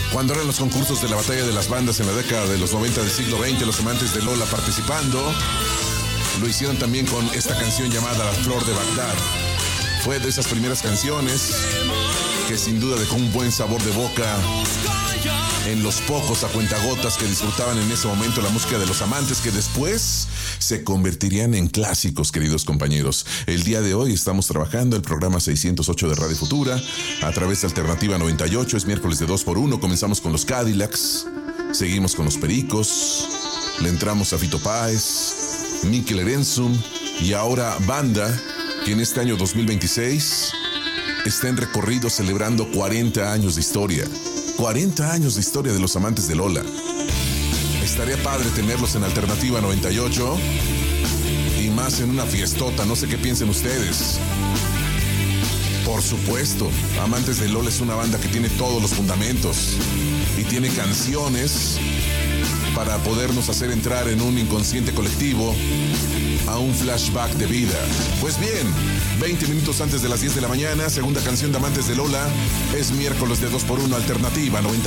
Cuando eran los concursos de la batalla de las bandas en la década de los 90 del siglo XX, los amantes de Lola participando, lo hicieron también con esta canción llamada La Flor de Bagdad. Fue de esas primeras canciones que sin duda dejó un buen sabor de boca en los pocos a cuentagotas que disfrutaban en ese momento la música de los amantes, que después se convertirían en clásicos, queridos compañeros. El día de hoy estamos trabajando el programa 608 de Radio Futura a través de Alternativa 98. Es miércoles de 2x1. Comenzamos con los Cadillacs, seguimos con los Pericos, le entramos a Fito Páez, Mikel Erenzum y ahora Banda, que en este año 2026 está en recorrido celebrando 40 años de historia. 40 años de historia de los amantes de Lola. Estaría padre tenerlos en Alternativa 98 y más en una fiestota, no sé qué piensen ustedes. Por supuesto, Amantes de Lola es una banda que tiene todos los fundamentos y tiene canciones para podernos hacer entrar en un inconsciente colectivo a un flashback de vida. Pues bien, 20 minutos antes de las 10 de la mañana, segunda canción de Amantes de Lola, es miércoles de 2x1 Alternativa 98.